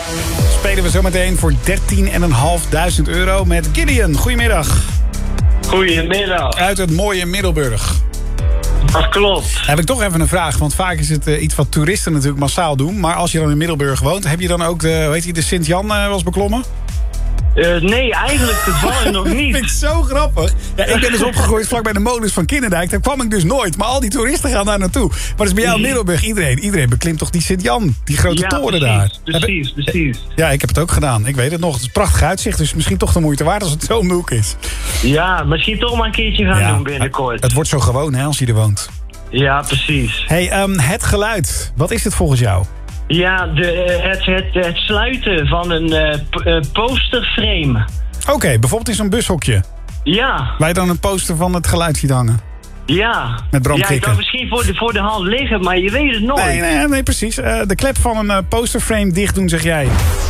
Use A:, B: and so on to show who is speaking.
A: Spelen we zometeen voor 13.500 euro met Gideon. Goedemiddag.
B: Goedemiddag.
A: Uit het mooie Middelburg.
B: Dat klopt.
A: Heb ik toch even een vraag, want vaak is het iets wat toeristen natuurlijk massaal doen. Maar als je dan in Middelburg woont, heb je dan ook de Sint-Jan wel eens beklommen?
B: Nee, eigenlijk toevallig nog niet.
A: Dat vind ik zo grappig. Ja, ik ben dus opgegroeid vlakbij de molens van Kinderdijk. Daar kwam ik dus nooit. Maar al die toeristen gaan daar naartoe. Maar dat is bij jou in Middelburg. Iedereen beklimt toch die Sint-Jan? Die grote toren daar.
B: Precies.
A: Ja, ik heb het ook gedaan. Ik weet het nog. Het is een prachtig uitzicht. Dus misschien toch de moeite waard als het zo om de hoek is.
B: Ja, misschien toch maar een keertje gaan doen binnenkort.
A: Het wordt zo gewoon hè, als je er woont.
B: Ja, precies.
A: Hey, het geluid. Wat is het volgens jou?
B: Ja, het sluiten van een posterframe.
A: Oké, bijvoorbeeld in zo'n bushokje.
B: Ja.
A: Waar je dan een poster van het geluid ziet hangen.
B: Ja.
A: Met Bram
B: Ja, ik
A: Krikken.
B: kan misschien voor de hand liggen, maar je weet het nooit.
A: Nee, precies. De klep van een posterframe dicht doen, zeg jij.